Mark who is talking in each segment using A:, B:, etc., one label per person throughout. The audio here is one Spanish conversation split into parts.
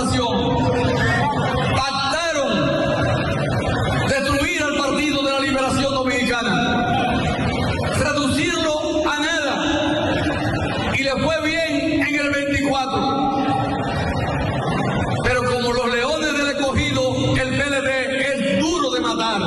A: Liberación pactaron destruir al Partido de la Liberación Dominicana, reducirlo a nada, y le fue bien en el 24. Pero como los leones del escogido, el PLD es duro de matar.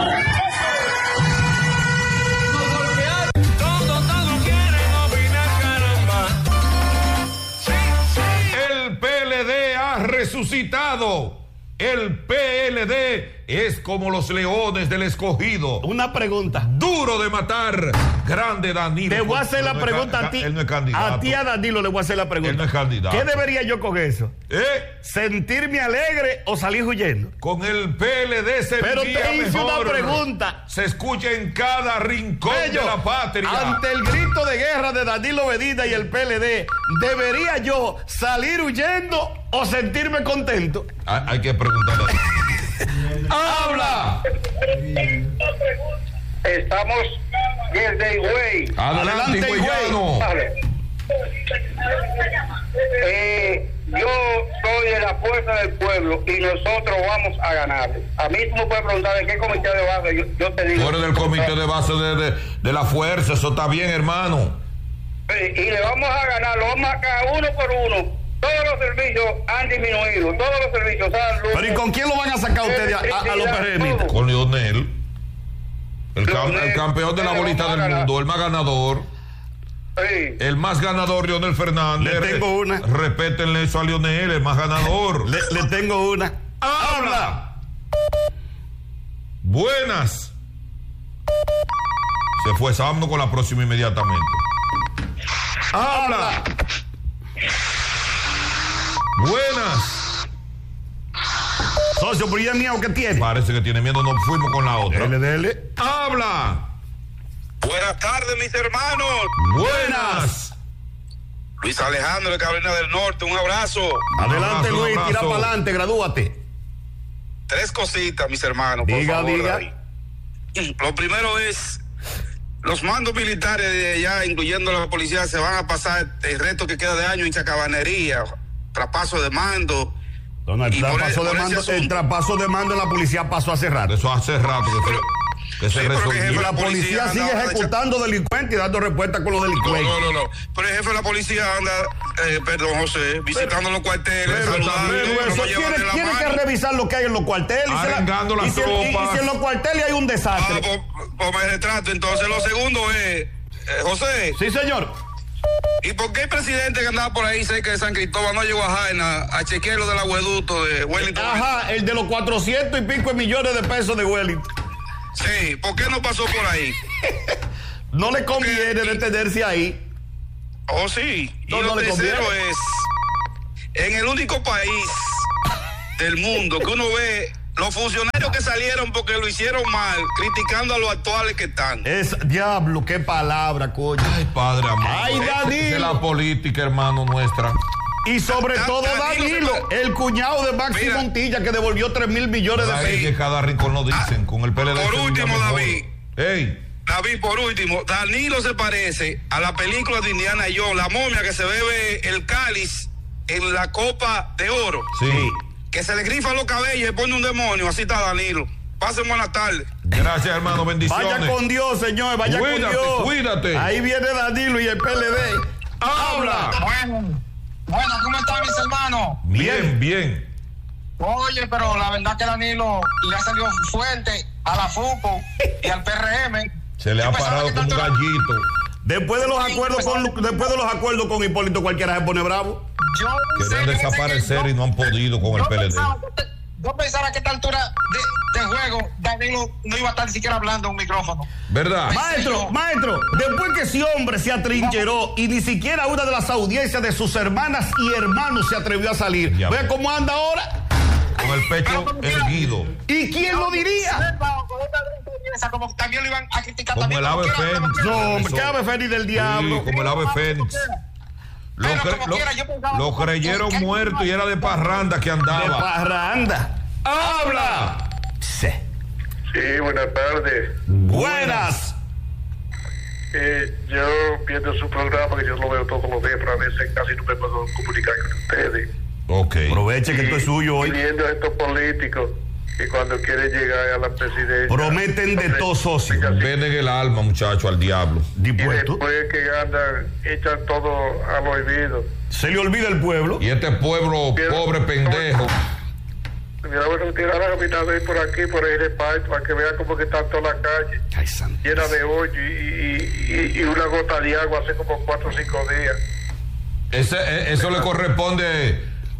B: Resucitado. El PLD es como los leones del escogido.
C: Una pregunta.
B: Duro de matar. Grande Danilo.
C: Te voy a hacer la pregunta a ti.
B: Él no es candidato.
C: A ti, a Danilo, le voy a hacer la pregunta.
B: Él no es candidato.
C: ¿Qué debería yo con eso? ¿Sentirme alegre o salir huyendo?
B: Con el PLD se
C: Pero te hice
B: mejor.
C: una pregunta.
B: Se escucha en cada rincón de la patria.
C: Ante el grito de guerra de Danilo Medina y el PLD, ¿debería yo salir huyendo o sentirme contento?
B: Hay que preguntarle. ¡Habla!
D: Estamos desde Higüey.
B: Adelante, Higüeyano.
D: Yo soy de la fuerza del pueblo y nosotros vamos a ganar. A mí tú me puedes preguntar de qué comité de base, yo te digo.
B: Tú eres del comité de base de la fuerza, eso está bien, hermano.
D: Y le vamos a ganar, lo vamos a sacar uno por uno. Todos los servicios han disminuido, todos los servicios.
C: Pero ¿y con quién lo van a sacar ustedes a los PRM?
B: Con Lionel. El campeón de la bolita del mundo, el más ganador.
D: Sí.
B: El más ganador, Leonel Fernández.
C: Le tengo una.
B: Respétenle eso a Lionel, el más ganador.
C: Le tengo una.
B: ¡Habla! Buenas. Se fue, vámonos con la próxima inmediatamente. ¡Habla! Buenas.
C: Socio, ¿pero ya miedo que tiene?
B: Parece que tiene miedo, nos fuimos con la otra.
C: Dele.
B: ¡Habla!
E: Buenas tardes, mis hermanos.
B: Buenas.
E: Luis Alejandro de Carolina del Norte, un abrazo.
C: Adelante,
B: Un
C: Luis,
B: abrazo.
C: tira para adelante, gradúate.
E: 3 cositas, mis hermanos, por
C: Diga,
E: favor,
C: diga.
E: David. Lo primero es, los mandos militares de allá, incluyendo la policía, se van a pasar el resto que queda de año en chacabanería, traspaso de mando.
C: No, el traspaso de mando en la policía pasó hace rato.
B: Eso hace rato que se
E: Sí, pero que
B: resolvió.
C: Y la policía sigue ejecutando delincuentes y dando respuesta con los delincuentes.
E: No. Pero el jefe de la policía anda, perdón, José, visitando los cuarteles, saludando.
C: Pero eso tiene que revisar lo que hay en los cuarteles.
B: Arengando las tropas.
C: Y si en los cuarteles hay un desastre.
E: Pues me retrato. Entonces, lo segundo es, José.
C: Sí, señor.
E: ¿Y por qué el presidente que andaba por ahí cerca de San Cristóbal no llegó a Jaina a chequear lo del agueducto de Wellington?
C: Ajá, el de los 400 y pico millones de pesos de Wellington.
E: Sí, ¿por qué no pasó por ahí?
C: No le conviene detenerse ahí.
E: Oh, sí.
C: No,
E: Y lo
C: no le
E: tercero
C: conviene.
E: es, en el único país del mundo que uno ve los funcionarios que salieron porque lo hicieron mal, criticando a los actuales que están.
C: Es diablo, qué palabra, coño.
B: Ay, padre amado.
C: Ay, Danilo.
B: Esa es la política, hermano, nuestra.
C: Y sobre todo Danilo, el cuñado de Maxi
E: Mira.
C: Montilla, que devolvió 3,000 millones de
B: Ahí
C: pesos.
B: que cada rincón lo dicen, con el PLD.
E: Por
B: se
E: último,
B: vive mejor.
E: David.
B: Ey.
E: David, por último, Danilo se parece a la película de Indiana Jones, la momia que se bebe el cáliz en la copa de oro.
B: Sí.
E: Que se le grifan los cabellos y pone un demonio. Así está Danilo. Pasen buenas tardes.
B: Gracias, hermano, bendiciones.
C: Vaya con Dios, señor, vaya
B: Cuídate,
C: con Dios.
B: cuídate.
C: Ahí viene Danilo y el PLD.
B: ¡Habla!
F: Bueno, ¿cómo están mis hermanos?
B: Bien.
F: Oye, pero la verdad que Danilo le ha salido fuerte a la FUCO y al PRM.
B: Se le ha parado como un gallito.
C: Después de los acuerdos con Hipólito, cualquiera se pone bravo.
B: Querían desaparecer y no han podido con el PLD.
F: Yo pensaba que a esta altura de juego Danilo no iba a estar ni siquiera hablando en un micrófono.
B: ¿Verdad?
C: Maestro, después que ese hombre se atrincheró y ni siquiera una de las audiencias de sus hermanas y hermanos se atrevió a salir.
B: Ya.
C: ¿Ve cómo anda ahora?
B: Con el pecho erguido.
C: ¿Y quién lo diría?
F: Como también lo iban a criticar
B: Como
F: también.
B: el ave fénix.
C: No, hombre, ¿qué ave fénix del diablo?
B: Sí, como el ave fénix. Lo creyeron muerto y era de parranda que
C: De
B: andaba.
C: parranda.
B: ¡Habla!
C: Sí.
D: Sí, buenas tardes.
C: Buenas.
D: Yo viendo su programa, que yo lo veo todos los días, pero a veces casi no me puedo comunicar con ustedes.
B: Ok.
C: Aproveche que esto es suyo hoy.
G: Viendo estos políticos que cuando quieren llegar a la presidencia
C: Prometen de todo, socio.
B: Venden el alma, muchacho, al diablo.
G: y
C: Dispuesto.
G: después que andan, echan todo al olvido.
C: Se le olvida el pueblo.
B: Y este pueblo pobre, pendejo.
G: Mira, bueno, tirar la capital de por aquí, por el reparto, para que vean cómo que está toda la calle
C: Ay, santo.
G: llena de hoyo y una gota de agua hace como 4 o 5 días.
B: Eso le corresponde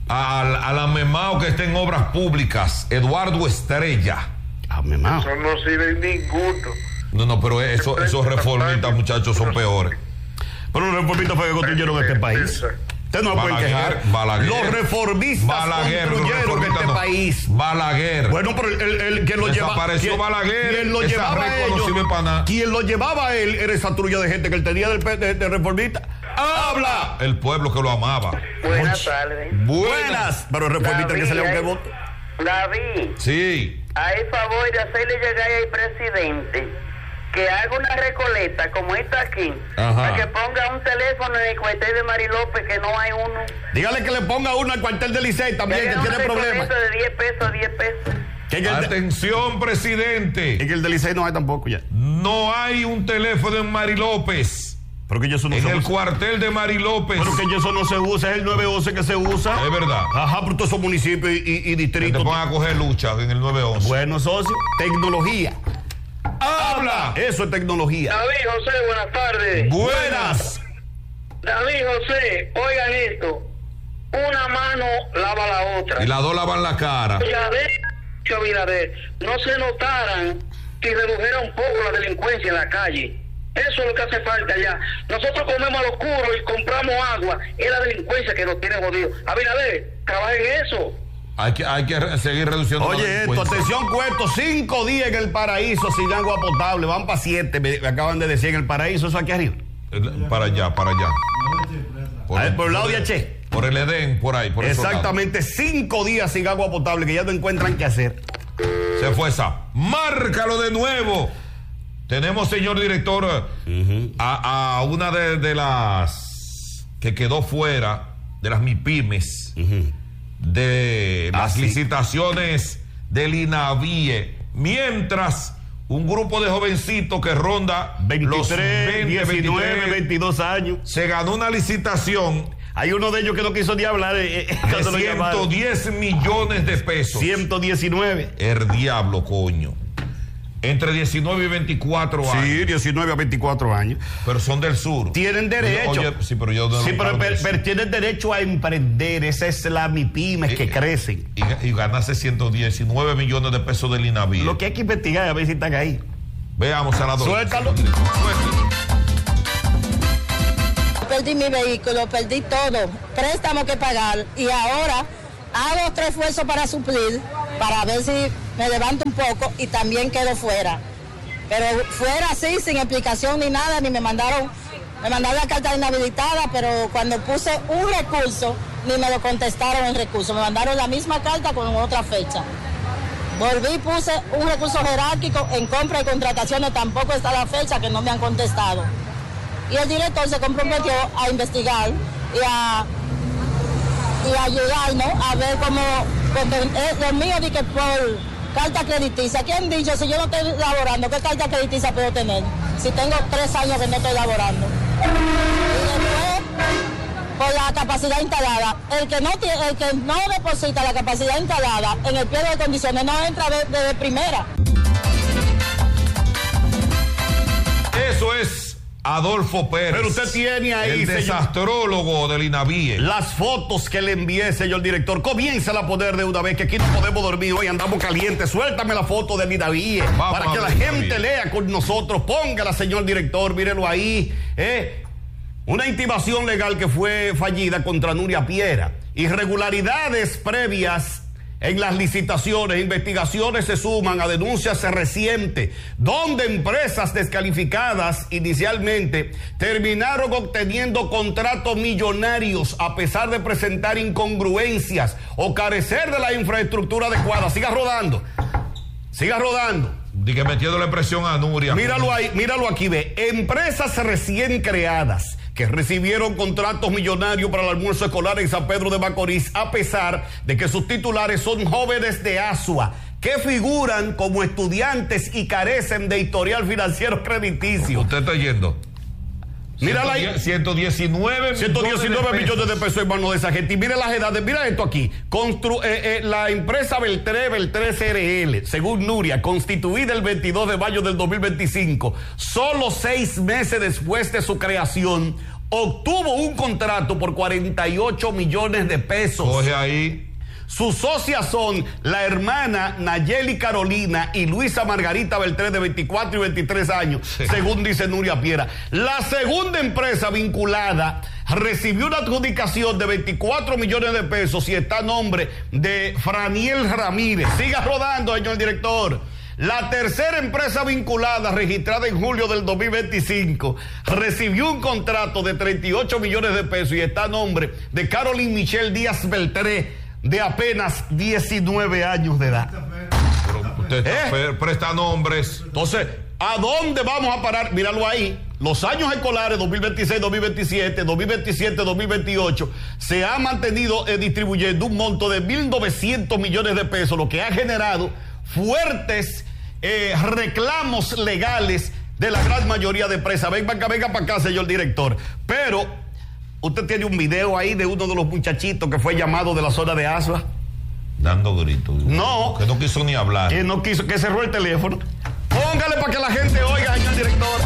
B: al amemao que está en obras públicas, Eduardo Estrella.
C: Amemao.
G: Eso no sirve ninguno.
B: No, pero esos reformistas, muchachos, son peores.
C: Pero los reformistas fue que construyeron este país. Usted no lo puede quejar.
B: Balaguer.
C: Los reformistas construyeron este país.
B: Balaguer.
C: Bueno, pero el que lo llevaba.
B: Desapareció Balaguer.
C: Quien lo
B: Esa
C: llevaba
B: recua
C: a ellos,
B: no sirve para nada.
C: quien lo llevaba a él era esa trulla de gente que él tenía de reformista. ¡Habla!
B: El pueblo que lo amaba.
D: Buenas tardes.
C: Buenas. Pero el reformista que se le aunque voto.
D: David,
B: Sí.
D: hay favor de hacerle llegar al presidente que haga una recoleta como esta aquí,
B: Ajá.
D: para que ponga un teléfono en el cuartel de Mari López, que no hay uno.
C: Dígale que le ponga uno al cuartel de Licey también, que
D: Haga
C: tiene
D: una
C: problemas.
D: recoleta de 10 pesos, 10 pesos.
C: Que en el de-
B: Atención, presidente.
C: en el de Licey no hay tampoco ya.
B: No hay un teléfono en Mari López.
C: Pero que yo eso no
B: En
C: se
B: el
C: usa.
B: cuartel de Mari López.
C: Pero que eso no se usa, es el 911 que se usa.
B: Es verdad.
C: Ajá, por todos esos municipios y
B: Que te
C: distritos.
B: pongan a coger lucha en el 911.
C: Bueno, socio, tecnología. ¡Habla! Eso es tecnología.
D: David José, buenas tardes.
C: Buenas.
D: David José, oigan esto. Una mano lava la otra.
B: Y las dos lavan la cara.
D: Abinader, no se notaran que redujera un poco la delincuencia en la calle. Eso es lo que hace falta ya. Nosotros comemos al oscuro y compramos agua. Es la delincuencia que nos tiene jodidos. Abinader, trabaja en eso.
B: Hay que seguir reduciendo la
C: Oye, esto,
B: delincuencia.
C: atención, Cueto, 5 días en el paraíso sin agua potable. Van para 7, me acaban de decir en el paraíso, eso aquí arriba.
B: Para allá. Por
C: el lado de H.
B: Por el Edén, por ahí. Por esos lados.
C: Exactamente, 5 días sin agua potable que ya no encuentran qué hacer.
B: Se fue esa. Márcalo de nuevo. Tenemos, señor director, a una de las que quedó fuera de las MIPYMES, de las
C: sí.
B: licitaciones del INAVIE, mientras un grupo de jovencitos que ronda
C: 23,
B: los 20,
C: 19,
B: 23,
C: 22 años.
B: se ganó una licitación
C: Hay uno de ellos que no quiso ni hablar cuando lo
B: de
C: llamaron.
B: 110 millones de pesos.
C: 119.
B: El diablo, coño. Entre 19 y 24 años.
C: Sí, 19 a 24 años.
B: Pero son del sur.
C: Tienen derecho.
B: Oye, sí, pero yo
C: Sí, pero tienen derecho a emprender. Esa es la MIPYMES que crecen.
B: Y ganarse 119 millones de pesos del INAVIE.
C: Lo que hay que investigar a ver si están ahí.
B: Veamos, senador.
C: Suéltalo.
H: Perdí mi vehículo, perdí todo, préstamo que pagar y ahora hago otro esfuerzo para suplir, para ver si me levanto un poco y también quedo fuera. Pero fuera así, sin explicación ni nada, ni me mandaron la carta inhabilitada, pero cuando puse un recurso, ni me lo contestaron el recurso, me mandaron la misma carta con otra fecha. Volví, puse un recurso jerárquico en compra y contrataciones, tampoco está la fecha que no me han contestado. Y el director se comprometió a investigar y a ayudarnos a ver cómo, lo mío di que por carta crediticia. ¿Quién dicho si yo no estoy laborando, qué carta crediticia puedo tener? Si tengo 3 años que no estoy laborando. Y después, por la capacidad instalada, el que no deposita la capacidad instalada en el pliego de condiciones no entra de primera.
B: Eso es Adolfo Pérez.
C: Pero usted tiene ahí,
B: el
C: señor,
B: desastrólogo del INAVIE.
C: las fotos que le envié, señor director. Comienza a poner de una vez, que aquí no podemos dormir hoy, andamos calientes. Suéltame la foto del INAVIE para que la gente lea con nosotros. Póngala, señor director, mírelo ahí. Una intimación legal que fue fallida contra Nuria Piera. Irregularidades previas en las licitaciones, investigaciones se suman a denuncias recientes, donde empresas descalificadas inicialmente terminaron obteniendo contratos millonarios a pesar de presentar incongruencias o carecer de la infraestructura adecuada. Siga rodando.
B: Dije metiéndole presión a Nuria.
C: Míralo ahí, míralo aquí, ve. Empresas recién creadas que recibieron contratos millonarios para el almuerzo escolar en San Pedro de Macorís, a pesar de que sus titulares son jóvenes de Asua, que figuran como estudiantes y carecen de historial financiero crediticio.
B: Usted está yendo.
C: Mírala ahí.
B: 119
C: millones de pesos en manos de esa gente. Y mira las edades, mira esto aquí. La empresa Beltré CRL, según Nuria, constituida el 22 de mayo del 2025, solo 6 meses después de su creación, obtuvo un contrato por 48 millones de pesos.
B: Coge ahí.
C: Sus socias son la hermana Nayeli Carolina y Luisa Margarita Beltré, de 24 y 23 años, sí, según dice Nuria Piera. La segunda empresa vinculada recibió una adjudicación de 24 millones de pesos y está a nombre de Franiel Ramírez. Siga rodando, señor director. La tercera empresa vinculada, registrada en julio del 2025, recibió un contrato de 38 millones de pesos y está a nombre de Caroline Michelle Díaz Beltré, de apenas 19 años de edad.
B: Pero usted presta nombres.
C: Entonces, ¿a dónde vamos a parar? Míralo ahí. Los años escolares 2026-2027, 2027-2028, se ha mantenido distribuyendo un monto de 1.900 millones de pesos, lo que ha generado fuertes reclamos legales de la gran mayoría de empresas. Venga para acá, señor director. Pero usted tiene un video ahí de uno de los muchachitos que fue llamado de la zona de Asua.
B: Dando gritos.
C: No.
B: Que no quiso ni hablar.
C: Que no quiso, que cerró el teléfono. Póngale para que la gente oiga, señor director.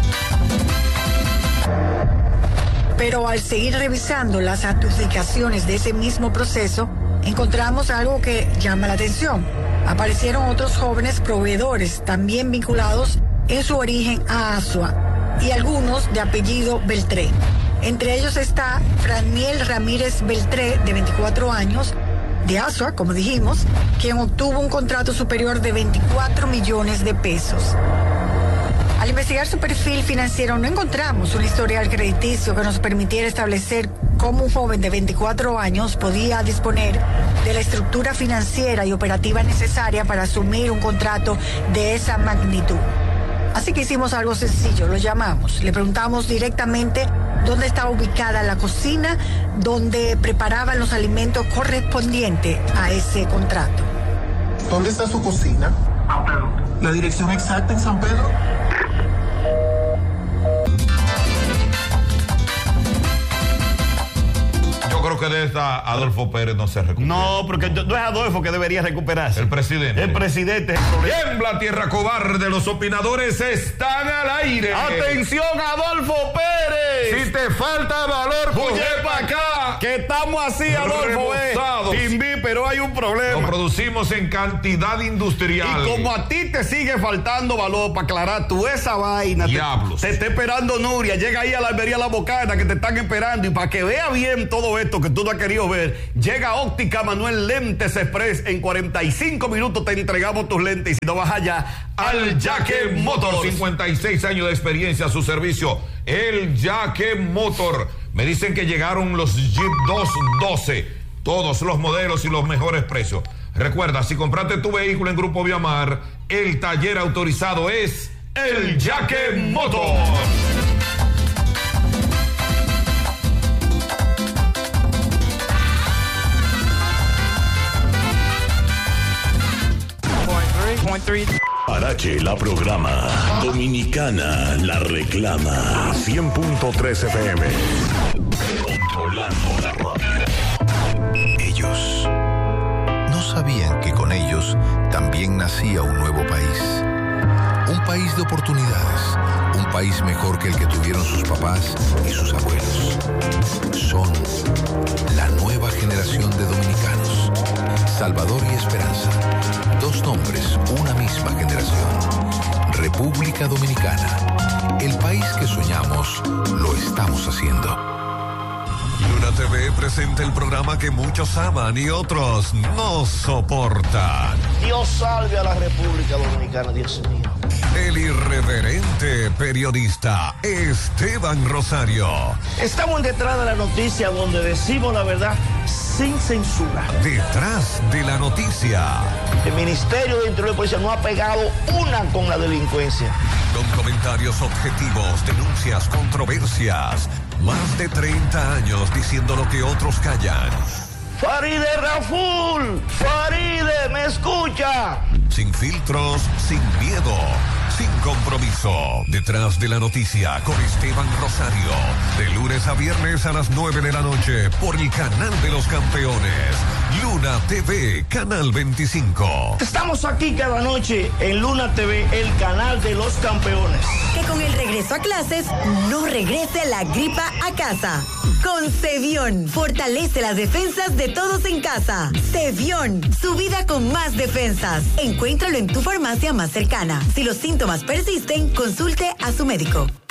I: Pero al seguir revisando las adjudicaciones de ese mismo proceso, encontramos algo que llama la atención. Aparecieron otros jóvenes proveedores, también vinculados en su origen a Asua, y algunos de apellido Beltré. Entre ellos está Franiel Ramírez Beltré, de 24 años, de Asua, como dijimos, quien obtuvo un contrato superior de 24 millones de pesos. Al investigar su perfil financiero no encontramos un historial crediticio que nos permitiera establecer cómo un joven de 24 años podía disponer de la estructura financiera y operativa necesaria para asumir un contrato de esa magnitud. Así que hicimos algo sencillo, lo llamamos, le preguntamos directamente dónde estaba ubicada la cocina donde preparaban los alimentos correspondientes a ese contrato.
J: ¿Dónde está su cocina?
G: San Pedro.
J: ¿La dirección exacta en San Pedro?
B: Yo creo que de esta Adolfo Pérez no se recupera.
C: No, porque no es Adolfo que debería recuperarse.
B: El presidente.
C: El presidente es el problema.
B: Tiembla tierra cobarde, los opinadores están al aire.
C: ¡Atención, Adolfo Pérez!
B: Si te falta valor, coge para acá.
C: Que estamos así, Adolfo. Pero hay un problema.
B: Lo producimos en cantidad industrial.
C: Y como a ti te sigue faltando valor para aclarar tú esa vaina.
B: Diablos.
C: Te está esperando Nuria. Llega ahí a la Almería La Bocana que te están esperando. Y para que vea bien todo esto que tú no has querido ver, llega Óptica Manuel Lentes Express. En 45 minutos te entregamos tus lentes. Y si no vas allá, al Jaque Motor.
B: 56 años de experiencia a su servicio. El Jaque Motor. Me dicen que llegaron los Jeep 212. Todos los modelos y los mejores precios. Recuerda, si compraste tu vehículo en Grupo Viamar, el taller autorizado es el Jaque Motor.
K: Parache la programa. Dominicana la reclama. 100.3 FM. Controlando la radio.
L: Ellos no sabían que con ellos también nacía un nuevo país. Un país de oportunidades. Un país mejor que el que tuvieron sus papás y sus abuelos. Son la nueva generación de dominicanos. Salvador y Esperanza. Dos nombres, una misma generación. República Dominicana. El país que soñamos, lo estamos haciendo.
M: Luna TV presenta el programa que muchos aman y otros no soportan.
N: Dios salve a la República Dominicana, Dios mío.
M: El irreverente periodista Esteban Rosario.
N: Estamos detrás de la noticia donde decimos la verdad sin censura.
M: Detrás de la noticia.
N: El Ministerio de Interior y Policía no ha pegado una con la delincuencia.
M: Con comentarios objetivos, denuncias, controversias. Más de 30 años diciendo lo que otros callan.
N: Faride Raful, Faride, ¿me escucha?
M: Sin filtros, sin miedo, sin compromiso. Detrás de la noticia con Esteban Rosario. De lunes a viernes a las 9 de la noche por el canal de los campeones. Luna TV, Canal 25.
N: Estamos aquí cada noche en Luna TV, el canal de los campeones.
O: Que con el regreso a clases no regrese la gripa a casa. Con Cevión, fortalece las defensas de todos en casa. Cevión, su vida con más defensas. Encuéntralo en tu farmacia más cercana. Si los síntomas persisten, consulte a su médico.